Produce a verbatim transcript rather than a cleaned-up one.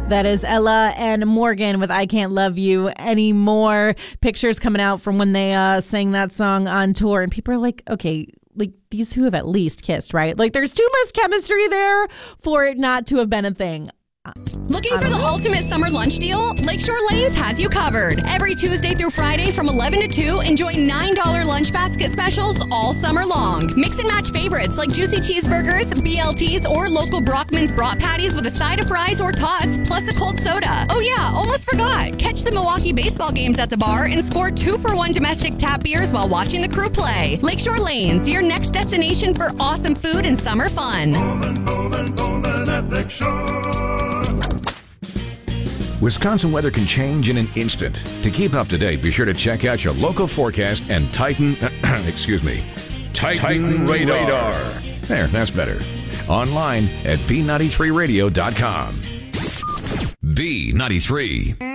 That is Ella and Morgan with I Can't Love You Anymore. Pictures coming out from when they uh, sang that song on tour. And people are like, okay, like these two have at least kissed, right? Like there's too much chemistry there for it not to have been a thing. Looking for the ultimate summer lunch deal? Lakeshore Lanes has you covered. Every Tuesday through Friday from eleven to two, enjoy nine dollars lunch basket specials all summer long. Mix and match favorites like juicy cheeseburgers, B L Ts, or local Brockman's brat patties with a side of fries or tots, plus a cold soda. Oh yeah, almost forgot. Catch the Milwaukee baseball games at the bar and score two for one domestic tap beers while watching the Crew play. Lakeshore Lanes, your next destination for awesome food and summer fun. Bowling, bowling, bowling at Lakeshore. Wisconsin weather can change in an instant. To keep up to date, be sure to check out your local forecast and Titan, excuse me, Titan, Titan radar. radar. There, that's better. Online at B ninety-three radio dot com. B ninety-three.